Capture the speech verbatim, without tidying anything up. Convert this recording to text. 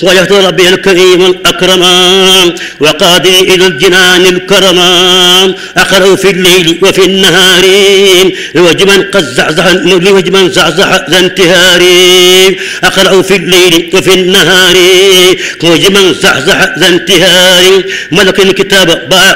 وجهت ربي الكريم الأكرم وقادي إلى الجنان الكرم أقرأ في الليل وفي النهار لوجه من قد زعزع لوجه من زعزع ذا انتهاري أقرأ في الليل وفي النهار لوجه من زعزع ذا انتهاري ملك الكتاب